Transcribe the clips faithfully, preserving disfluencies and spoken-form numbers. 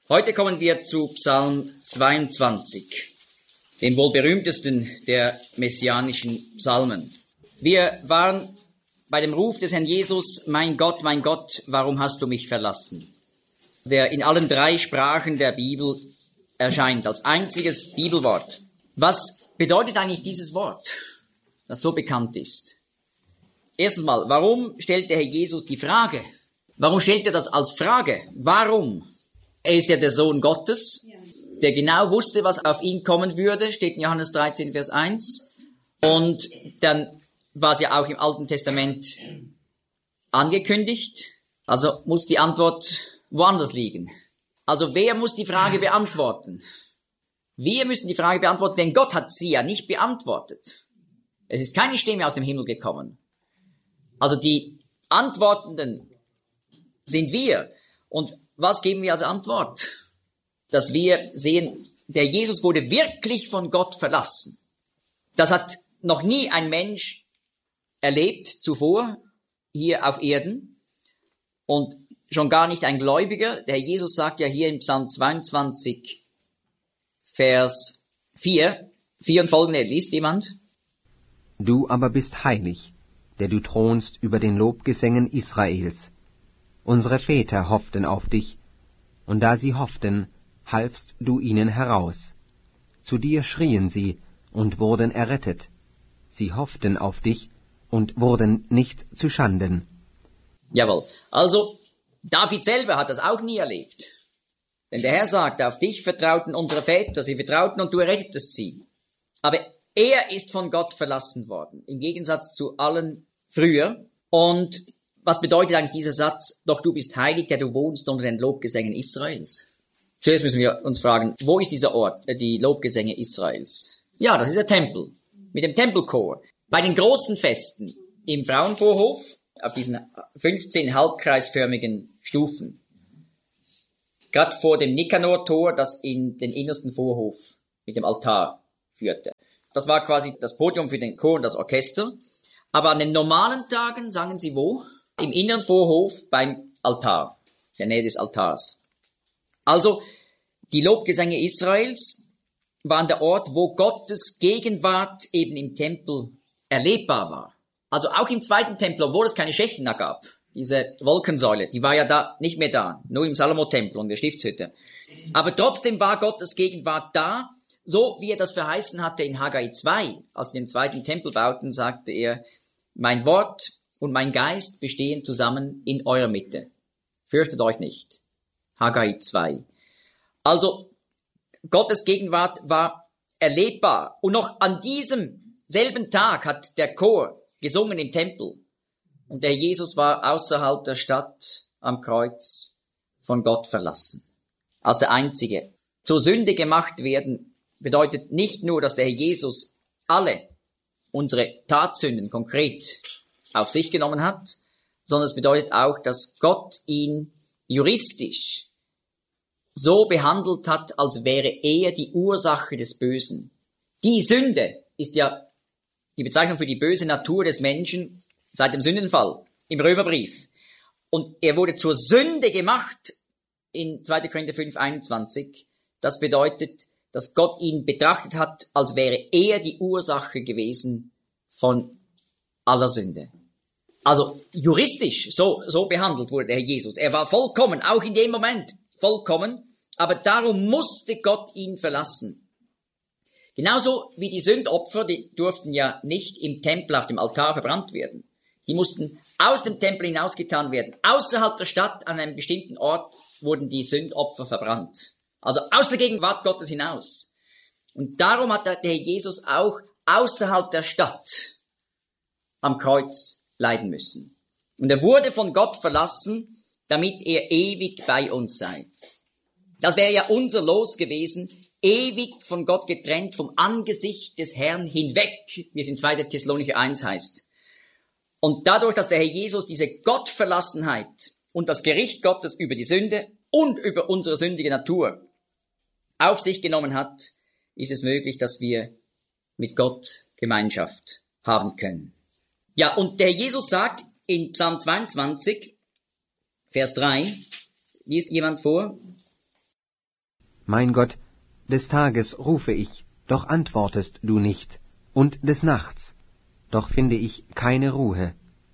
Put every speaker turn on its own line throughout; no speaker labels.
Heute kommen wir zu Psalm zweiundzwanzig, dem wohl berühmtesten der messianischen Psalmen. Wir waren bei dem Ruf des Herrn Jesus, mein Gott, mein Gott, warum hast du mich verlassen? Der in allen drei Sprachen der Bibel erscheint, als einziges Bibelwort. Was bedeutet eigentlich dieses Wort, das so bekannt ist? Erstens mal, warum stellt der Herr Jesus die Frage? Warum stellt er das als Frage? Warum? Er ist ja der Sohn Gottes, der genau wusste, was auf ihn kommen würde, steht in Johannes dreizehn, Vers eins. Und dann war es ja auch im Alten Testament angekündigt. Also muss die Antwort woanders liegen. Also wer muss die Frage beantworten? Wir müssen die Frage beantworten, denn Gott hat sie ja nicht beantwortet. Es ist keine Stimme aus dem Himmel gekommen. Also die Antwortenden sind wir. Und was geben wir als Antwort? Dass wir sehen, der Jesus wurde wirklich von Gott verlassen. Das hat noch nie ein Mensch erlebt zuvor hier auf Erden und schon gar nicht ein Gläubiger. Der Jesus sagt ja hier im Psalm zweiundzwanzig, Vers vier, vier und folgende, liest jemand?
Du aber bist heilig, der du thronst über den Lobgesängen Israels. Unsere Väter hofften auf dich, und da sie hofften, halfst du ihnen heraus. Zu dir schrien sie und wurden errettet. Sie hofften auf dich und wurden nicht zu Schanden.
Jawohl. Also, David selber hat das auch nie erlebt. Denn der Herr sagt, auf dich vertrauten unsere Väter, sie vertrauten und du errettetest sie. Aber er ist von Gott verlassen worden, im Gegensatz zu allen früher. Und was bedeutet eigentlich dieser Satz, doch du bist heilig, der du wohnst unter den Lobgesängen Israels? Zuerst müssen wir uns fragen, wo ist dieser Ort, die Lobgesänge Israels? Ja, das ist der Tempel, mit dem Tempelchor. Bei den großen Festen im Frauenvorhof, auf diesen fünfzehn halbkreisförmigen Stufen, gerade vor dem Nikanor-Tor, das in den innersten Vorhof mit dem Altar führte. Das war quasi das Podium für den Chor und das Orchester. Aber an den normalen Tagen sangen sie wo? Im inneren Vorhof beim Altar, der Nähe des Altars. Also, die Lobgesänge Israels waren der Ort, wo Gottes Gegenwart eben im Tempel erlebbar war. Also auch im zweiten Tempel, obwohl es keine Schechina gab, diese Wolkensäule, die war ja da nicht mehr da, nur im Salomo-Tempel und der Stiftshütte. Aber trotzdem war Gottes Gegenwart da, so wie er das verheißen hatte in Haggai zwei. Als sie den zweiten Tempel bauten, sagte er, mein Wort und mein Geist bestehen zusammen in eurer Mitte. Fürchtet euch nicht. Haggai zwei. Also, Gottes Gegenwart war erlebbar. Und noch an diesem selben Tag hat der Chor gesungen im Tempel. Und der Jesus war außerhalb der Stadt am Kreuz von Gott verlassen. Als der Einzige. Zur Sünde gemacht werden bedeutet nicht nur, dass der Herr Jesus alle unsere Tatsünden konkret auf sich genommen hat, sondern es bedeutet auch, dass Gott ihn juristisch so behandelt hat, als wäre er die Ursache des Bösen. Die Sünde ist ja die Bezeichnung für die böse Natur des Menschen seit dem Sündenfall im Römerbrief. Und er wurde zur Sünde gemacht in zweiter Korinther fünf, einundzwanzig. Das bedeutet, dass Gott ihn betrachtet hat, als wäre er die Ursache gewesen von aller Sünde. Also juristisch so, so behandelt wurde der Herr Jesus. Er war vollkommen, auch in dem Moment vollkommen, aber darum musste Gott ihn verlassen. Genauso wie die Sündopfer, die durften ja nicht im Tempel auf dem Altar verbrannt werden. Die mussten aus dem Tempel hinausgetan werden. Außerhalb der Stadt, an einem bestimmten Ort, wurden die Sündopfer verbrannt. Also aus der Gegenwart Gottes hinaus. Und darum hat der Herr Jesus auch außerhalb der Stadt am Kreuz leiden müssen. Und er wurde von Gott verlassen, damit er ewig bei uns sei. Das wäre ja unser Los gewesen, ewig von Gott getrennt, vom Angesicht des Herrn hinweg, wie es in zweiter Thessalonicher eins heißt. Und dadurch, dass der Herr Jesus diese Gottverlassenheit und das Gericht Gottes über die Sünde und über unsere sündige Natur auf sich genommen hat, ist es möglich, dass wir mit Gott Gemeinschaft haben können. Ja, und der Herr Jesus sagt in Psalm zweiundzwanzig, Vers drei, liest jemand vor?
Mein Gott, des Tages rufe ich, doch antwortest du nicht, und des Nachts, doch finde ich keine Ruhe.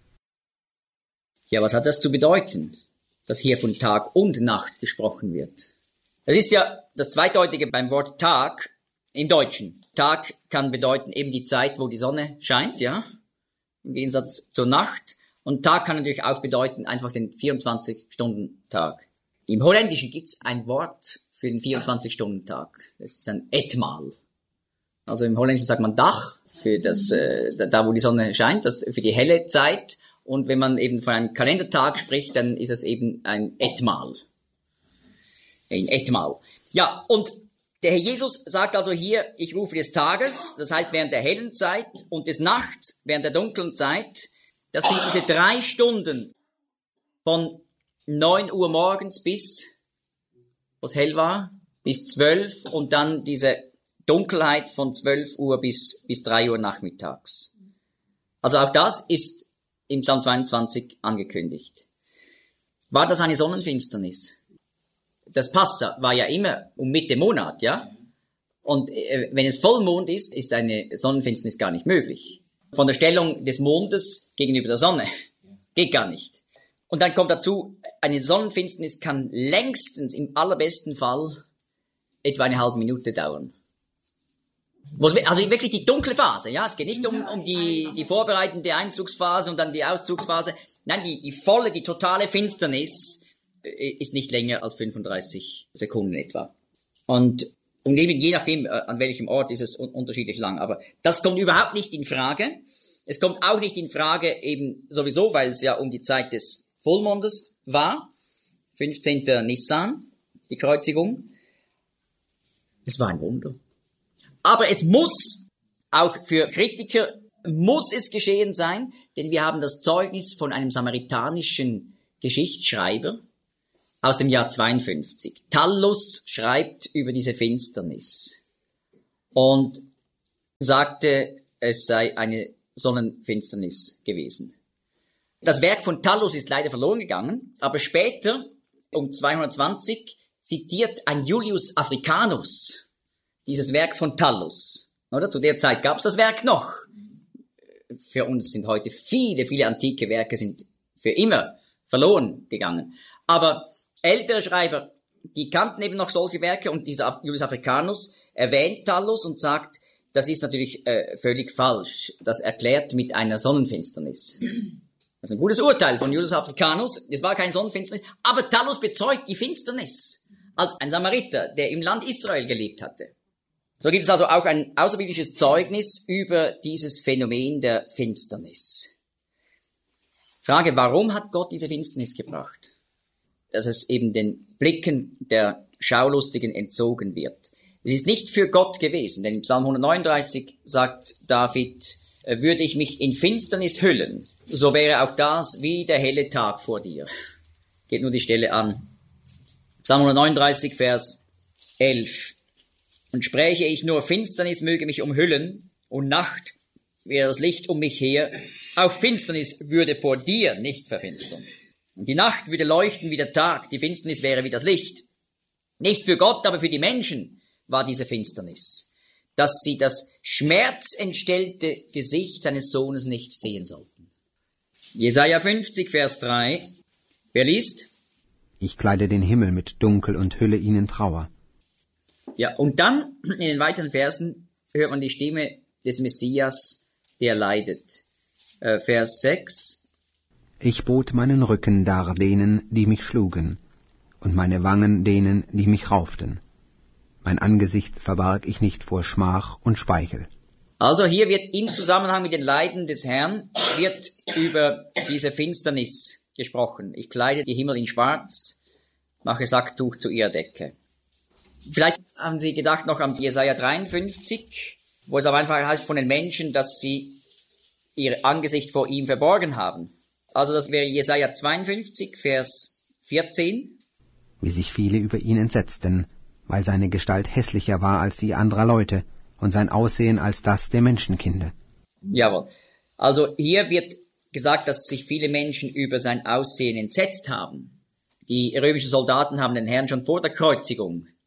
Ja, was hat das zu bedeuten, dass hier von Tag und Nacht gesprochen wird? Das ist ja das Zweideutige beim Wort Tag im Deutschen. Tag kann bedeuten eben die Zeit, wo die Sonne scheint, ja, im Gegensatz zur Nacht. Und Tag kann natürlich auch bedeuten einfach den vierundzwanzig-Stunden-Tag. Im Holländischen gibt's ein Wort für den vierundzwanzig-Stunden-Tag. Das ist ein Etmaal. Also im Holländischen sagt man Dach für das, äh, da wo die Sonne scheint, das für die helle Zeit. Und wenn man eben von einem Kalendertag spricht, dann ist es eben ein Etmaal. Ein Etmaal. Ja, und der Herr Jesus sagt also hier, ich rufe des Tages, das heißt während der hellen Zeit, und des Nachts, während der dunklen Zeit. Das sind diese drei Stunden von neun Uhr morgens bis, was hell war, bis zwölf, und dann diese Dunkelheit von zwölf Uhr bis, bis drei Uhr nachmittags. Also auch das ist im Psalm zweiundzwanzig angekündigt. War das eine Sonnenfinsternis? Das Passa war ja immer um Mitte Monat, ja? Und äh, wenn es Vollmond ist, ist eine Sonnenfinsternis gar nicht möglich. Von der Stellung des Mondes gegenüber der Sonne. Geht gar nicht. Und dann kommt dazu, eine Sonnenfinsternis kann längstens im allerbesten Fall etwa eine halbe Minute dauern. Also wirklich die dunkle Phase, ja. Es geht nicht um, um die, die vorbereitende Einzugsphase und dann die Auszugsphase. Nein, die, die volle, die totale Finsternis ist nicht länger als fünfunddreißig Sekunden etwa. Und, und eben je nachdem, an welchem Ort ist es unterschiedlich lang. Aber das kommt überhaupt nicht in Frage. Es kommt auch nicht in Frage eben sowieso, weil es ja um die Zeit des Vollmondes war. fünfzehnten Nissan, die Kreuzigung. Es war ein Wunder. Aber es muss, auch für Kritiker, muss es geschehen sein, denn wir haben das Zeugnis von einem samaritanischen Geschichtsschreiber aus dem Jahr zweiundfünfzig. Thallus schreibt über diese Finsternis und sagte, es sei eine Sonnenfinsternis gewesen. Das Werk von Thallus ist leider verloren gegangen, aber später, um zweihundertzwanzig, zitiert ein Julius Africanus dieses Werk von Thallus. Oder? Zu der Zeit gab es das Werk noch. Für uns sind heute viele, viele antike Werke sind für immer verloren gegangen. Aber ältere Schreiber, die kannten eben noch solche Werke, und dieser Julius Africanus erwähnt Thallus und sagt, das ist natürlich äh, völlig falsch. Das erklärt mit einer Sonnenfinsternis. Das ist ein gutes Urteil von Julius Africanus. Es war keine Sonnenfinsternis, aber Thallus bezeugt die Finsternis als ein Samariter, der im Land Israel gelebt hatte. So gibt es also auch ein außerbiblisches Zeugnis über dieses Phänomen der Finsternis. Frage, warum hat Gott diese Finsternis gebracht? Dass es eben den Blicken der Schaulustigen entzogen wird. Es ist nicht für Gott gewesen, denn im Psalm hundertneununddreißig sagt David, würde ich mich in Finsternis hüllen, so wäre auch das wie der helle Tag vor dir. Geht nur die Stelle an. Psalm hundertneununddreißig, Vers elf. Und spräche ich nur, Finsternis möge mich umhüllen, und Nacht wäre das Licht um mich her, auch Finsternis würde vor dir nicht verfinstern. Und die Nacht würde leuchten wie der Tag, die Finsternis wäre wie das Licht. Nicht für Gott, aber für die Menschen war diese Finsternis, dass sie das schmerzentstellte Gesicht seines Sohnes nicht sehen sollten. Jesaja fünfzig, Vers drei. Wer liest?
Ich kleide den Himmel mit Dunkel und hülle ihn in Trauer.
Ja, und dann in den weiteren Versen hört man die Stimme des Messias, der leidet. Äh, Vers sechs.
Ich bot meinen Rücken dar denen, die mich schlugen, und meine Wangen denen, die mich rauften. Mein Angesicht verbarg ich nicht vor Schmach und Speichel.
Also hier wird im Zusammenhang mit den Leiden des Herrn, wird über diese Finsternis gesprochen. Ich kleide die Himmel in Schwarz, mache Sacktuch zu ihrer Decke. Vielleicht haben Sie gedacht noch an Jesaja dreiundfünfzig, wo es am Anfang heißt von den Menschen, dass sie ihr Angesicht vor ihm verborgen haben. Also das wäre Jesaja zweiundfünfzig, Vers vierzehn.
Wie sich viele über ihn entsetzten, weil seine Gestalt hässlicher war als die anderer Leute und sein Aussehen als das der Menschenkinder.
Jawohl. Also hier wird gesagt, dass sich viele Menschen über sein Aussehen entsetzt haben. Die römischen Soldaten haben den Herrn schon vor der Kreuzigung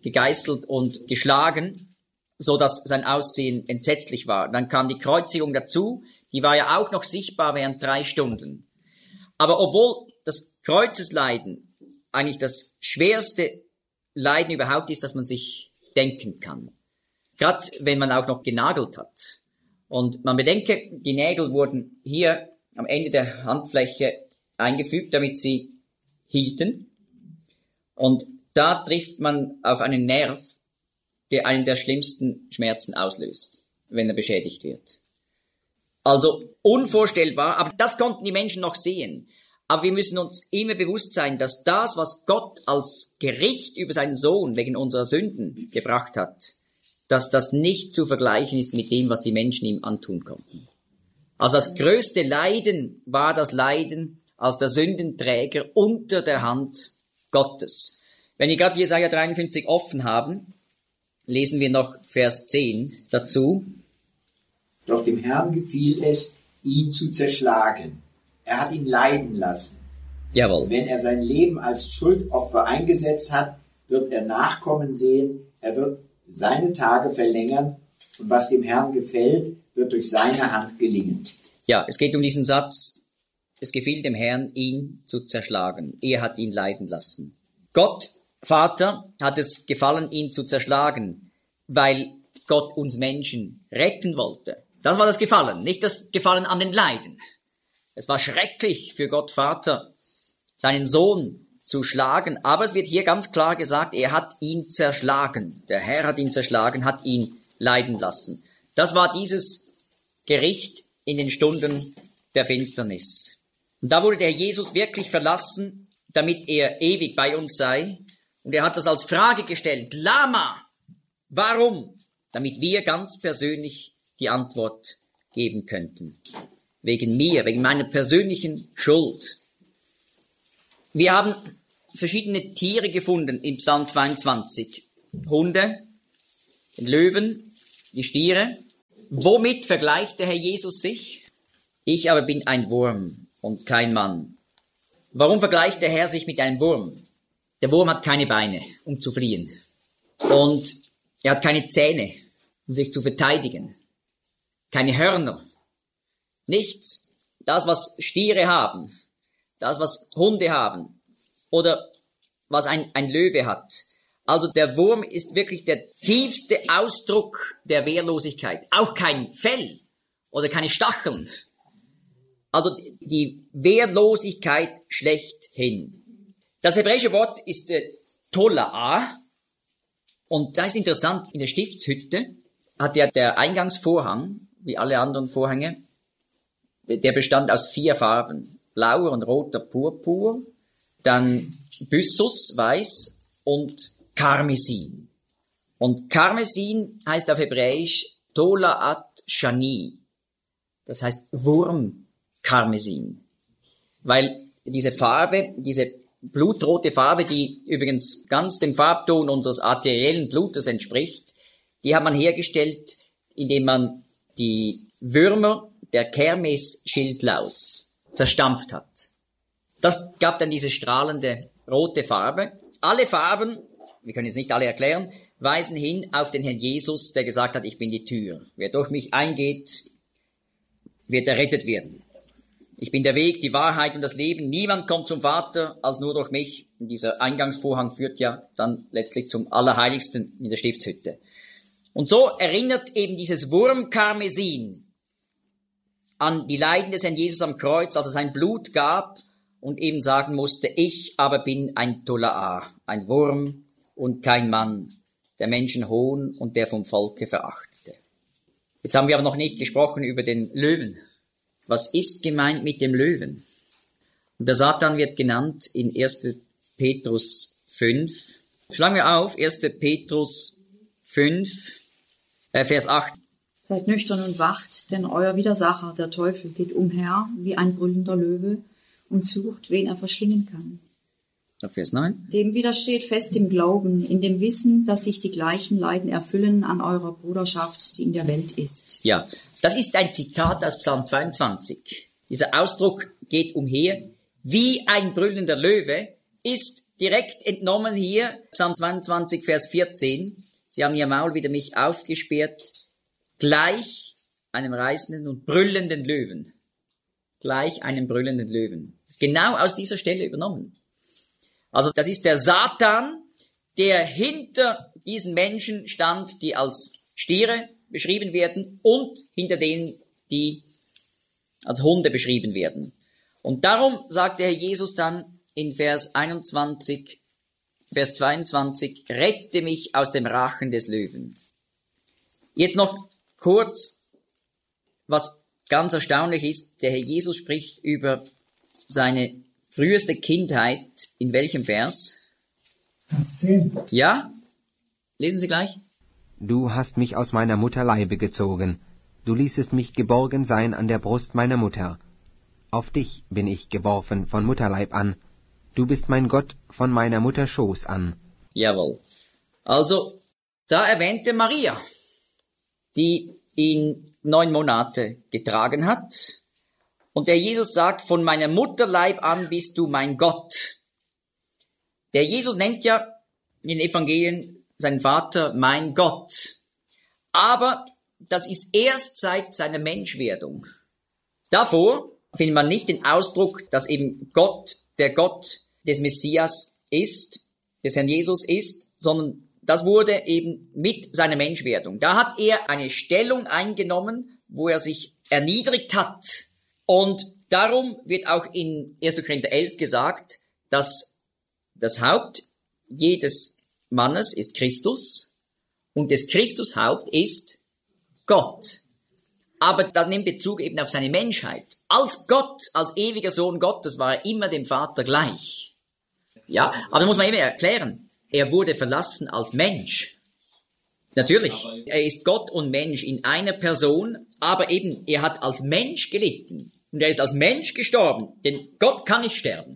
gegeißelt und geschlagen, so dass sein Aussehen entsetzlich war. Dann kam die Kreuzigung dazu, die war ja auch noch sichtbar während drei Stunden. Aber obwohl das Kreuzesleiden eigentlich das schwerste Leiden überhaupt ist, das man sich denken kann, gerade wenn man auch noch genagelt hat. Und man bedenke, die Nägel wurden hier am Ende der Handfläche eingefügt, damit sie hielten. Und da trifft man auf einen Nerv, der einen der schlimmsten Schmerzen auslöst, wenn er beschädigt wird. Also unvorstellbar, aber das konnten die Menschen noch sehen. Aber wir müssen uns immer bewusst sein, dass das, was Gott als Gericht über seinen Sohn wegen unserer Sünden gebracht hat, dass das nicht zu vergleichen ist mit dem, was die Menschen ihm antun konnten. Also das größte Leiden war das Leiden als der Sündenträger unter der Hand Gottes. Wenn wir gerade Jesaja dreiundfünfzig offen haben, lesen wir noch Vers zehn dazu.
Doch dem Herrn gefiel es, ihn zu zerschlagen. Er hat ihn leiden lassen.
Jawohl.
Wenn er sein Leben als Schuldopfer eingesetzt hat, wird er Nachkommen sehen. Er wird seine Tage verlängern. Und was dem Herrn gefällt, wird durch seine Hand gelingen.
Ja, es geht um diesen Satz. Es gefiel dem Herrn, ihn zu zerschlagen. Er hat ihn leiden lassen. Gott, Vater, hat es gefallen, ihn zu zerschlagen, weil Gott uns Menschen retten wollte. Das war das Gefallen, nicht das Gefallen an den Leiden. Es war schrecklich für Gott Vater, seinen Sohn zu schlagen, aber es wird hier ganz klar gesagt, er hat ihn zerschlagen. Der Herr hat ihn zerschlagen, hat ihn leiden lassen. Das war dieses Gericht in den Stunden der Finsternis. Und da wurde der Jesus wirklich verlassen, damit er ewig bei uns sei. Und er hat das als Frage gestellt. Lama, warum? Damit wir ganz persönlich die Antwort geben könnten. Wegen mir, wegen meiner persönlichen Schuld. Wir haben verschiedene Tiere gefunden im Psalm zweiundzwanzig. Hunde, den Löwen, die Stiere. Womit vergleicht der Herr Jesus sich? Ich aber bin ein Wurm und kein Mann. Warum vergleicht der Herr sich mit einem Wurm? Der Wurm hat keine Beine, um zu fliehen. Und er hat keine Zähne, um sich zu verteidigen. Keine Hörner. Nichts. Das, was Stiere haben, das, was Hunde haben oder was ein, ein Löwe hat. Also der Wurm ist wirklich der tiefste Ausdruck der Wehrlosigkeit. Auch kein Fell oder keine Stacheln. Also die Wehrlosigkeit schlechthin. Das hebräische Wort ist äh, Tola'a. Und da ist interessant, in der Stiftshütte hat ja der Eingangsvorhang, wie alle anderen Vorhänge, der bestand aus vier Farben. Blauer und roter Purpur, dann Byssus, weiß und Karmesin. Und Karmesin heißt auf Hebräisch Tola'at Shani. Das heißt Wurmkarmesin. Weil diese Farbe, diese blutrote Farbe, die übrigens ganz dem Farbton unseres arteriellen Blutes entspricht, die hat man hergestellt, indem man die Würmer der Kermes-Schildlaus zerstampft hat. Das gab dann diese strahlende rote Farbe. Alle Farben, wir können jetzt nicht alle erklären, weisen hin auf den Herrn Jesus, der gesagt hat, ich bin die Tür. Wer durch mich eingeht, wird errettet werden. Ich bin der Weg, die Wahrheit und das Leben. Niemand kommt zum Vater als nur durch mich. Und dieser Eingangsvorhang führt ja dann letztlich zum Allerheiligsten in der Stiftshütte. Und so erinnert eben dieses Wurmkarmesin an die Leiden des Herrn Jesus am Kreuz, als er sein Blut gab und eben sagen musste, ich aber bin ein Tola'a, ein Wurm und kein Mann, der Menschen hohn und der vom Volke verachtete. Jetzt haben wir aber noch nicht gesprochen über den Löwen. Was ist gemeint mit dem Löwen? Und der Satan wird genannt in erster Petrus fünf. Schlagen wir auf, erster Petrus fünf, äh, Vers acht.
Seid nüchtern und wacht, denn euer Widersacher, der Teufel, geht umher wie ein brüllender Löwe und sucht, wen er verschlingen kann.
Vers neun.
Dem widersteht fest im Glauben, in dem Wissen, dass sich die gleichen Leiden erfüllen an eurer Bruderschaft, die in der Welt ist.
Ja, das ist ein Zitat aus Psalm zweiundzwanzig. Dieser Ausdruck geht umher, wie ein brüllender Löwe, ist direkt entnommen hier, Psalm zweiundzwanzig, Vers vierzehn. Sie haben ihr Maul wider mich aufgesperrt, gleich einem reißenden und brüllenden Löwen. Gleich einem brüllenden Löwen. Das ist genau aus dieser Stelle übernommen. Also das ist der Satan, der hinter diesen Menschen stand, die als Stiere beschrieben werden und hinter denen, die als Hunde beschrieben werden. Und darum sagt der Herr Jesus dann in Vers einundzwanzig, Vers zweiundzwanzig, rette mich aus dem Rachen des Löwen. Jetzt noch kurz, was ganz erstaunlich ist, der Herr Jesus spricht über seine früheste Kindheit. In welchem Vers?
Vers zehn.
Ja? Lesen Sie gleich.
Du hast mich aus meiner Mutter Leibe gezogen. Du ließest mich geborgen sein an der Brust meiner Mutter. Auf dich bin ich geworfen von Mutterleib an. Du bist mein Gott von meiner Mutter Schoß an.
Jawohl. Also, da erwähnte Maria, die ihn neun Monate getragen hat. Und der Jesus sagt, von meiner Mutterleib an bist du mein Gott. Der Jesus nennt ja in den Evangelien seinen Vater mein Gott. Aber das ist erst seit seiner Menschwerdung. Davor findet man nicht den Ausdruck, dass eben Gott der Gott des Messias ist, des Herrn Jesus ist, sondern das wurde eben mit seiner Menschwerdung. Da hat er eine Stellung eingenommen, wo er sich erniedrigt hat. Und darum wird auch in erster Korinther elf gesagt, dass das Haupt jedes Mannes ist Christus und des Christus Haupt ist Gott. Aber das nimmt Bezug eben auf seine Menschheit. Als Gott, als ewiger Sohn Gottes war er immer dem Vater gleich. Ja, aber da muss man immer erklären, er wurde verlassen als Mensch. Natürlich, er ist Gott und Mensch in einer Person, aber eben, er hat als Mensch gelitten. Und er ist als Mensch gestorben, denn Gott kann nicht sterben.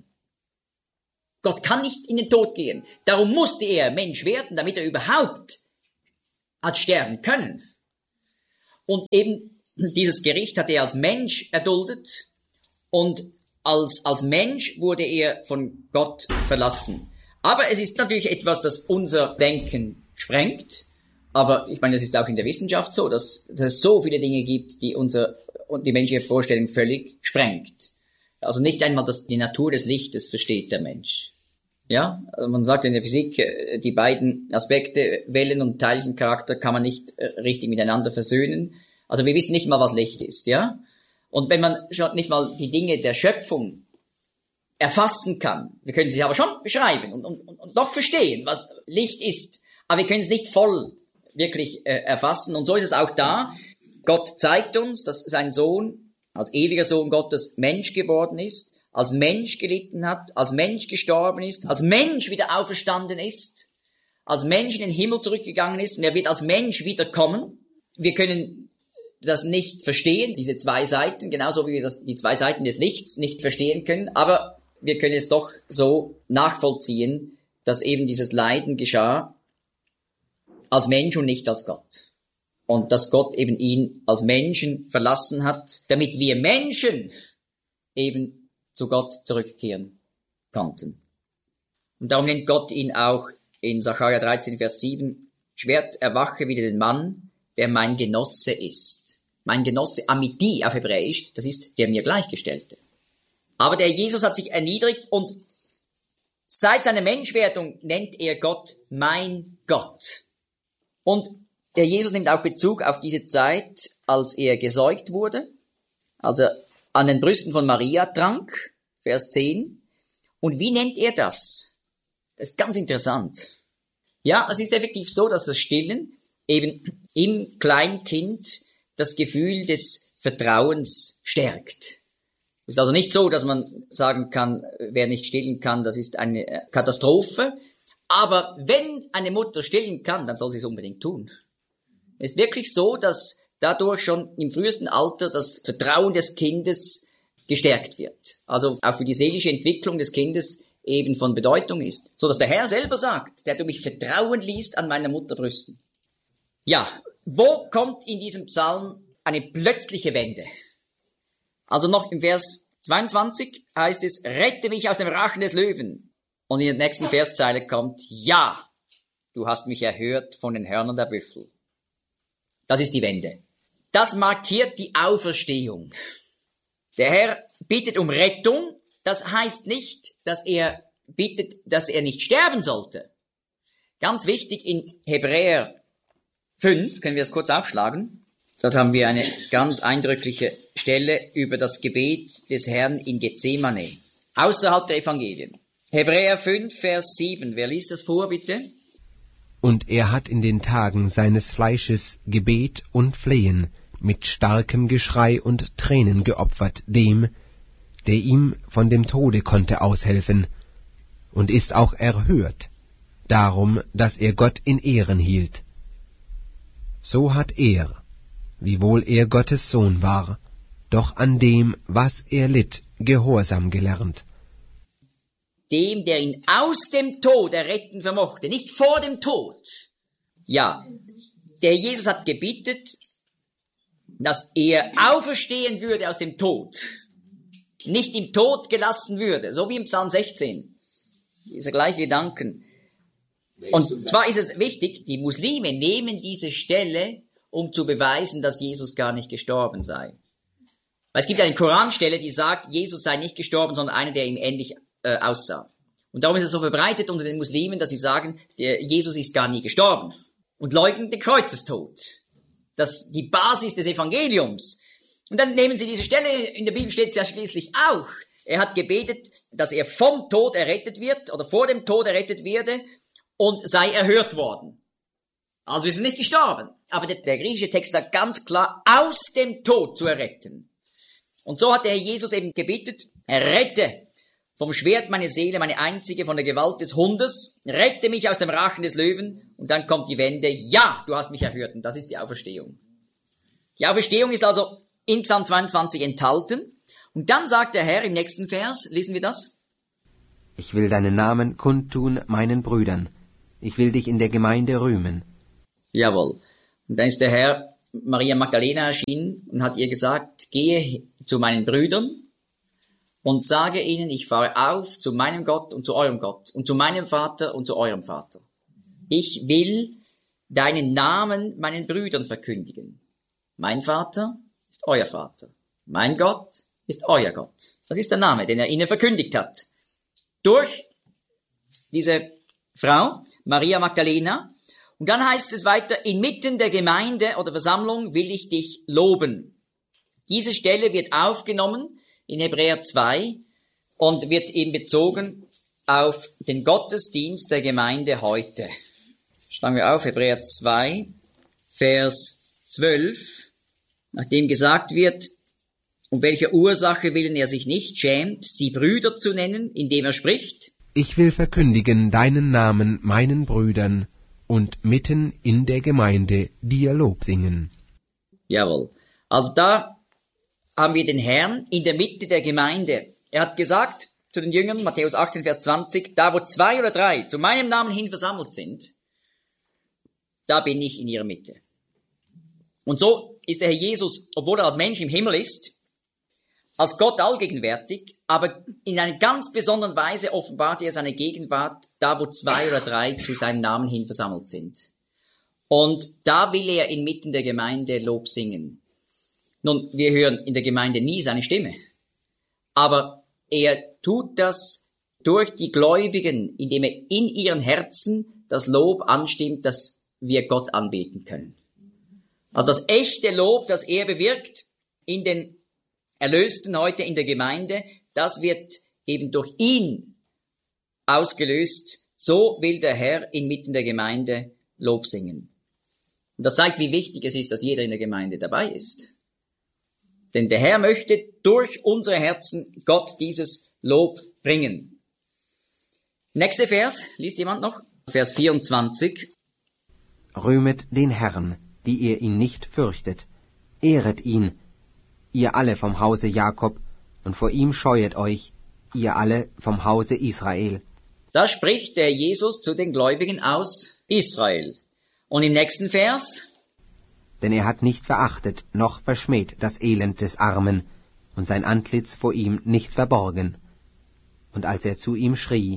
Gott kann nicht in den Tod gehen. Darum musste er Mensch werden, damit er überhaupt hat sterben können. Und eben dieses Gericht hat er als Mensch erduldet und als, als Mensch wurde er von Gott verlassen. Aber es ist natürlich etwas, das unser Denken sprengt. Aber ich meine, es ist auch in der Wissenschaft so, dass, dass es so viele Dinge gibt, die unser und die menschliche Vorstellung völlig sprengt. Also nicht einmal das, die Natur des Lichtes versteht der Mensch. Ja, also man sagt in der Physik, die beiden Aspekte, Wellen- und Teilchencharakter, kann man nicht richtig miteinander versöhnen. Also wir wissen nicht mal, was Licht ist, ja. Und wenn man schon nicht mal die Dinge der Schöpfung erfassen kann, wir können sie aber schon beschreiben und, und, und doch verstehen, was Licht ist, aber wir können es nicht voll wirklich äh, erfassen. Und so ist es auch da. Gott zeigt uns, dass sein Sohn als ewiger Sohn Gottes Mensch geworden ist, als Mensch gelitten hat, als Mensch gestorben ist, als Mensch wieder auferstanden ist, als Mensch in den Himmel zurückgegangen ist und er wird als Mensch wiederkommen. Wir können das nicht verstehen, diese zwei Seiten, genauso wie wir das, die zwei Seiten des Lichts nicht verstehen können, aber wir können es doch so nachvollziehen, dass eben dieses Leiden geschah als Mensch und nicht als Gott. Und dass Gott eben ihn als Menschen verlassen hat, damit wir Menschen eben zu Gott zurückkehren konnten. Und darum nennt Gott ihn auch in Sacharja dreizehn, Vers sieben, Schwert, erwache wieder den Mann, der mein Genosse ist. Mein Genosse, Amiti auf Hebräisch, das ist der mir Gleichgestellte. Aber der Jesus hat sich erniedrigt und seit seiner Menschwerdung nennt er Gott mein Gott. Und der Jesus nimmt auch Bezug auf diese Zeit, als er gesäugt wurde, als er an den Brüsten von Maria trank, Vers zehn. Und wie nennt er das? Das ist ganz interessant. Ja, es ist effektiv so, dass das Stillen eben im Kleinkind das Gefühl des Vertrauens stärkt. Es ist also nicht so, dass man sagen kann, wer nicht stillen kann, das ist eine Katastrophe. Aber wenn eine Mutter stillen kann, dann soll sie es unbedingt tun. Es ist wirklich so, dass dadurch schon im frühesten Alter das Vertrauen des Kindes gestärkt wird. Also auch für die seelische Entwicklung des Kindes eben von Bedeutung ist. So dass der Herr selber sagt, der du mich vertrauen ließt an meiner Mutterbrüsten. Ja, wo kommt in diesem Psalm eine plötzliche Wende? Also noch im Vers zweiundzwanzig heißt es, rette mich aus dem Rachen des Löwen. Und in der nächsten Verszeile kommt, ja, du hast mich erhört von den Hörnern der Büffel. Das ist die Wende. Das markiert die Auferstehung. Der Herr bittet um Rettung. Das heißt nicht, dass er bittet, dass er nicht sterben sollte. Ganz wichtig, in Hebräer fünf, können wir das kurz aufschlagen. Dort haben wir eine ganz eindrückliche Stelle über das Gebet des Herrn in Gethsemane, außerhalb der Evangelien. Hebräer fünf, Vers sieben. Wer liest das vor, bitte?
Und er hat in den Tagen seines Fleisches Gebet und Flehen mit starkem Geschrei und Tränen geopfert dem, der ihm von dem Tode konnte aushelfen, und ist auch erhört, darum, dass er Gott in Ehren hielt. So hat er, wiewohl er Gottes Sohn war, doch an dem, was er litt, Gehorsam gelernt.
Dem, der ihn aus dem Tod erretten vermochte, nicht vor dem Tod. Ja, der Jesus hat gebietet, dass er auferstehen würde aus dem Tod, nicht im Tod gelassen würde, so wie im Psalm sechzehn. Dieser gleiche Gedanken. Und zwar ist es wichtig, die Muslime nehmen diese Stelle, um zu beweisen, dass Jesus gar nicht gestorben sei. Weil es gibt eine Koranstelle, die sagt, Jesus sei nicht gestorben, sondern einer, der ihm ähnlich äh, aussah. Und darum ist es so verbreitet unter den Muslimen, dass sie sagen, der Jesus ist gar nie gestorben und leugnen den Kreuzestod. Das ist die Basis des Evangeliums. Und dann nehmen sie diese Stelle, in der Bibel steht es ja schließlich auch. Er hat gebetet, dass er vom Tod errettet wird oder vor dem Tod errettet werde und sei erhört worden. Also ist er nicht gestorben. Aber der, der griechische Text sagt ganz klar, aus dem Tod zu erretten. Und so hat der Herr Jesus eben gebetet, errette vom Schwert meine Seele, meine einzige, von der Gewalt des Hundes, rette mich aus dem Rachen des Löwen. Und dann kommt die Wende, ja, du hast mich erhört. Und das ist die Auferstehung. Die Auferstehung ist also in Psalm zweiundzwanzig enthalten. Und dann sagt der Herr im nächsten Vers, lesen wir das?
Ich will deinen Namen kundtun meinen Brüdern. Ich will dich in der Gemeinde rühmen.
Jawohl. Und dann ist der Herr Maria Magdalena erschienen und hat ihr gesagt, gehe zu meinen Brüdern und sage ihnen, ich fahre auf zu meinem Gott und zu eurem Gott und zu meinem Vater und zu eurem Vater. Ich will deinen Namen meinen Brüdern verkündigen. Mein Vater ist euer Vater. Mein Gott ist euer Gott. Das ist der Name, den er ihnen verkündigt hat. Durch diese Frau, Maria Magdalena. Und dann heißt es weiter, inmitten der Gemeinde oder Versammlung will ich dich loben. Diese Stelle wird aufgenommen in Hebräer zwei und wird eben bezogen auf den Gottesdienst der Gemeinde heute. Schlagen wir auf, Hebräer zwei, Vers zwölf. Nachdem gesagt wird, um welcher Ursache willen er sich nicht schämt, sie Brüder zu nennen, indem er spricht.
Ich will verkündigen deinen Namen meinen Brüdern und mitten in der Gemeinde dir Lob singen.
Jawohl. Also da haben wir den Herrn in der Mitte der Gemeinde. Er hat gesagt zu den Jüngern, Matthäus achtzehn, Vers zwanzig, da wo zwei oder drei zu meinem Namen hin versammelt sind, da bin ich in ihrer Mitte. Und so ist der Herr Jesus, obwohl er als Mensch im Himmel ist, als Gott allgegenwärtig, aber in einer ganz besonderen Weise offenbart er seine Gegenwart, da wo zwei oder drei zu seinem Namen hin versammelt sind. Und da will er inmitten der Gemeinde Lob singen. Nun, wir hören in der Gemeinde nie seine Stimme, aber er tut das durch die Gläubigen, indem er in ihren Herzen das Lob anstimmt, dass wir Gott anbeten können. Also das echte Lob, das er bewirkt in den Erlösten heute in der Gemeinde, das wird eben durch ihn ausgelöst. So will der Herr inmitten der Gemeinde Lob singen. Und das zeigt, wie wichtig es ist, dass jeder in der Gemeinde dabei ist. Denn der Herr möchte durch unsere Herzen Gott dieses Lob bringen. Nächster Vers, liest jemand noch? Vers vierundzwanzig.
Rühmet den Herrn, die ihr ihn nicht fürchtet. Ehret ihn, ihr alle vom Hause Jakob, und vor ihm scheuet euch, ihr alle vom Hause Israel.
Da spricht der Jesus zu den Gläubigen aus Israel. Und im nächsten Vers?
Denn er hat nicht verachtet, noch verschmäht das Elend des Armen, und sein Antlitz vor ihm nicht verborgen. Und als er zu ihm schrie,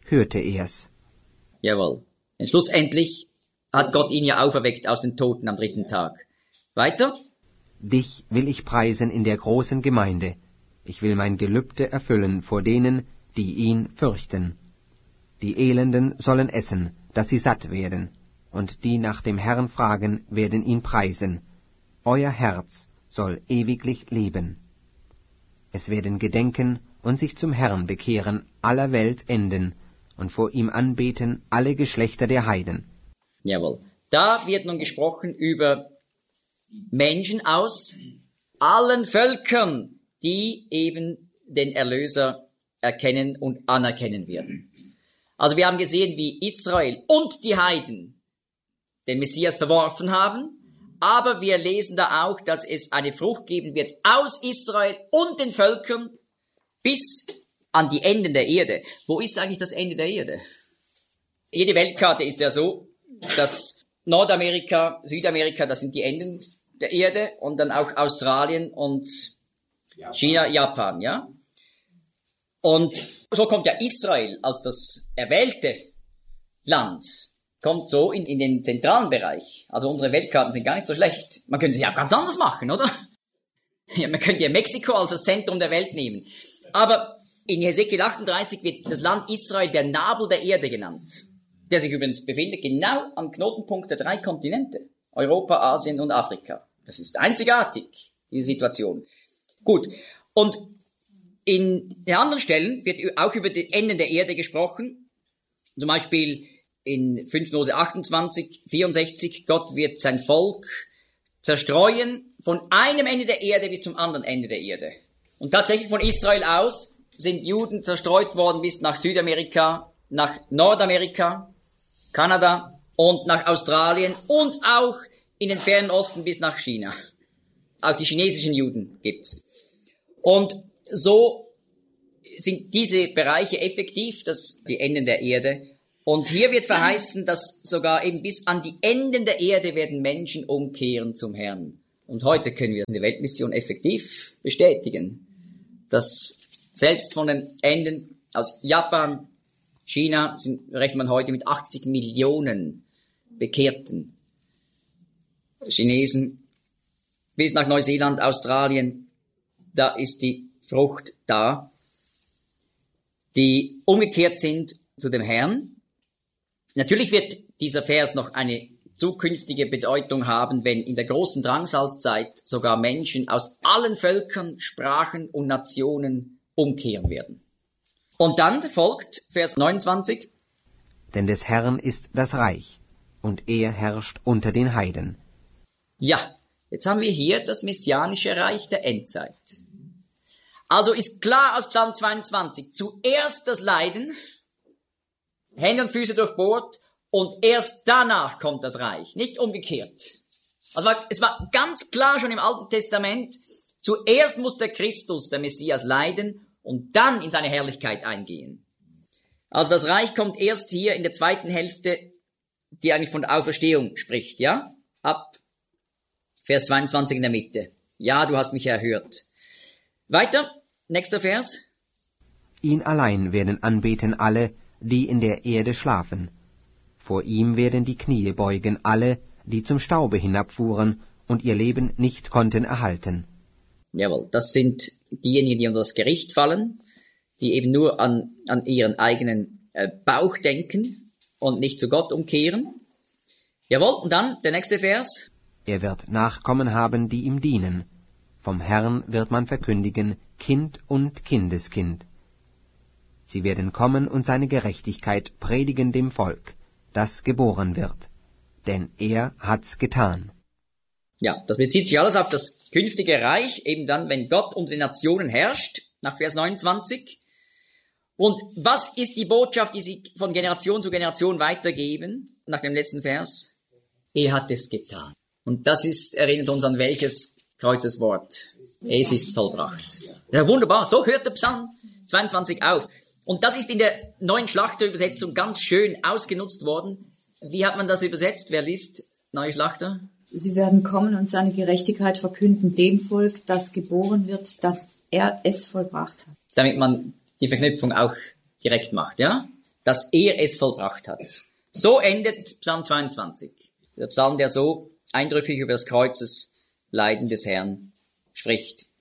hörte er's.
Jawohl. Und schlussendlich hat Gott ihn ja auferweckt aus den Toten am dritten Tag. Weiter?
Dich will ich preisen in der großen Gemeinde. Ich will mein Gelübde erfüllen vor denen, die ihn fürchten. Die Elenden sollen essen, dass sie satt werden, und die nach dem Herrn fragen, werden ihn preisen. Euer Herz soll ewiglich leben. Es werden gedenken und sich zum Herrn bekehren aller Welt enden und vor ihm anbeten alle Geschlechter der Heiden.
Jawohl. Da wird nun gesprochen über Menschen aus allen Völkern, die eben den Erlöser erkennen und anerkennen werden. Also wir haben gesehen, wie Israel und die Heiden den Messias verworfen haben, aber wir lesen da auch, dass es eine Frucht geben wird aus Israel und den Völkern bis an die Enden der Erde. Wo ist eigentlich das Ende der Erde? Jede Weltkarte ist ja so, dass Nordamerika, Südamerika, das sind die Enden der Erde, und dann auch Australien und China, Japan, ja? Und so kommt ja Israel als das erwählte Land, kommt so in, in den zentralen Bereich. Also unsere Weltkarten sind gar nicht so schlecht. Man könnte sie auch ganz anders machen, oder? Ja, man könnte ja Mexiko als das Zentrum der Welt nehmen. Aber in Hesekiel achtunddreißig wird das Land Israel der Nabel der Erde genannt, der sich übrigens befindet genau am Knotenpunkt der drei Kontinente, Europa, Asien und Afrika. Das ist einzigartig, diese Situation. Gut, und in den anderen Stellen wird auch über die Enden der Erde gesprochen. Zum Beispiel in fünfter Mose achtundzwanzig, vierundsechzig, Gott wird sein Volk zerstreuen von einem Ende der Erde bis zum anderen Ende der Erde. Und tatsächlich von Israel aus sind Juden zerstreut worden bis nach Südamerika, nach Nordamerika, Kanada und nach Australien und auch in den fernen Osten bis nach China. Auch die chinesischen Juden gibt's. Und so sind diese Bereiche effektiv, das die Enden der Erde. Und hier wird verheißen, dass sogar eben bis an die Enden der Erde werden Menschen umkehren zum Herrn. Und heute können wir in der Weltmission effektiv bestätigen, dass selbst von den Enden aus Japan, China, sind, rechnet man heute mit achtzig Millionen Bekehrten Chinesen, bis nach Neuseeland, Australien, da ist die Frucht da, die umgekehrt sind zu dem Herrn. Natürlich wird dieser Vers noch eine zukünftige Bedeutung haben, wenn in der großen Drangsalzzeit sogar Menschen aus allen Völkern, Sprachen und Nationen umkehren werden. Und dann folgt Vers neunundzwanzig.
Denn des Herrn ist das Reich, und er herrscht unter den Heiden.
Ja, jetzt haben wir hier das messianische Reich der Endzeit. Also ist klar aus Psalm zweiundzwanzig, zuerst das Leiden, Hände und Füße durchbohrt, und erst danach kommt das Reich, nicht umgekehrt. Also es war ganz klar schon im Alten Testament, zuerst muss der Christus, der Messias, leiden und dann in seine Herrlichkeit eingehen. Also das Reich kommt erst hier in der zweiten Hälfte, die eigentlich von der Auferstehung spricht, ja? Ab Vers zweiundzwanzig in der Mitte. Ja, du hast mich erhört. Weiter, nächster Vers.
Ihn allein werden anbeten alle, die in der Erde schlafen. Vor ihm werden die Knie beugen alle, die zum Staube hinabfuhren und ihr Leben nicht konnten erhalten.
Jawohl, das sind diejenigen, die unter das Gericht fallen, die eben nur an, an ihren eigenen äh, Bauch denken und nicht zu Gott umkehren. Jawohl, und dann der nächste Vers.
Er wird Nachkommen haben, die ihm dienen. Vom Herrn wird man verkündigen, Kind und Kindeskind. Sie werden kommen und seine Gerechtigkeit predigen dem Volk, das geboren wird. Denn er hat's getan.
Ja, das bezieht sich alles auf das künftige Reich, eben dann, wenn Gott unter den Nationen herrscht, nach Vers neunundzwanzig. Und was ist die Botschaft, die sie von Generation zu Generation weitergeben, nach dem letzten Vers? Er hat es getan. Und das ist, erinnert uns an welches Kreuzeswort? Es ist vollbracht. Ja, wunderbar, so hört der Psalm zweiundzwanzig auf. Und das ist in der neuen Schlachterübersetzung ganz schön ausgenutzt worden. Wie hat man das übersetzt? Wer liest Neue Schlachter?
Sie werden kommen und seine Gerechtigkeit verkünden dem Volk, das geboren wird, dass er es vollbracht hat.
Damit man die Verknüpfung auch direkt macht, ja? dass er es vollbracht hat. So endet Psalm zweiundzwanzig. Der Psalm, der so eindrücklich über das Kreuzesleiden des Herrn spricht.